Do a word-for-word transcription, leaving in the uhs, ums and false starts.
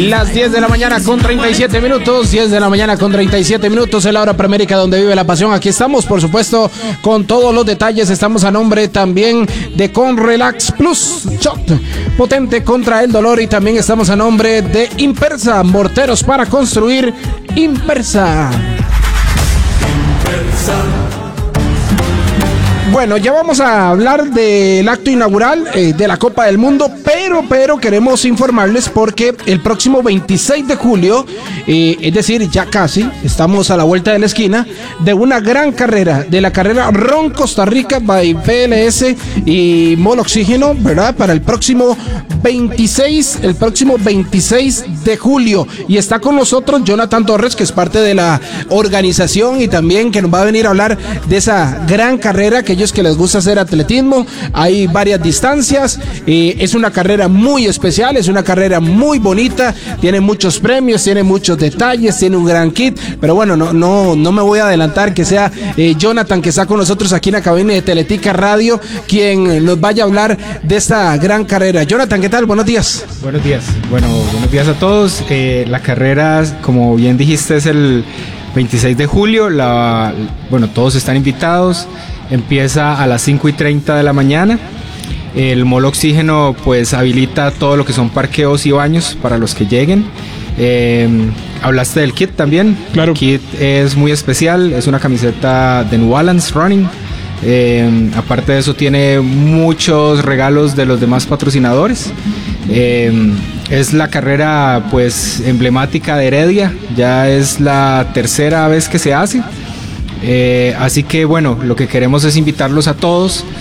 Las diez de la mañana con treinta y siete minutos, diez de la mañana con treinta y siete minutos, en la hora preamérica donde vive la pasión. Aquí estamos, por supuesto, con todos los detalles. Estamos a nombre también de Conrelax Plus, shot potente contra el dolor, y también estamos a nombre de Impersa, morteros para construir. Impersa. Impersa. Bueno, ya vamos a hablar del acto inaugural eh, de la Copa del Mundo, pero, pero queremos informarles porque el próximo veintiséis de julio, eh, es decir, ya casi, estamos a la vuelta de la esquina, de una gran carrera, de la carrera Ron Costa Rica by P L S y Mol Oxígeno, ¿verdad? Para el próximo veintiséis, el próximo veintiséis de julio. Y está con nosotros Jonathan Torres, que es parte de la organización y también que nos va a venir a hablar de esa gran carrera que ellos que les gusta hacer atletismo. Hay varias distancias, eh, es una carrera muy especial, es una carrera muy bonita, tiene muchos premios, tiene muchos detalles, tiene un gran kit, pero bueno, no, no, no me voy a adelantar, que sea eh, Jonathan, que está con nosotros aquí en la cabina de Teletica Radio, quien nos vaya a hablar de esta gran carrera. Jonathan, ¿qué tal? Buenos días. Buenos días, bueno, buenos días a todos. Eh, la carrera, como bien dijiste, es el veintiséis de julio, la, bueno, todos están invitados. Empieza a las cinco y treinta de la mañana. El Mol Oxígeno pues habilita todo lo que son parqueos y baños para los que lleguen. Eh, hablaste del kit también. Claro. El kit es muy especial, es una camiseta de New Balance Running. Eh, aparte de eso tiene muchos regalos de los demás patrocinadores. Eh, es la carrera pues emblemática de Heredia, ya es la tercera vez que se hace. Eh, así que bueno, lo que queremos es invitarlos a todos